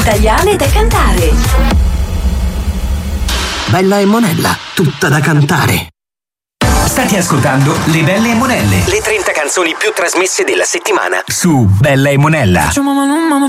Italiane da cantare. Bella e Monella, tutta da cantare. Stai ascoltando Le Belle e Monelle, le 30 canzoni più trasmesse della settimana su Bella e Monella. Your mama, no mama,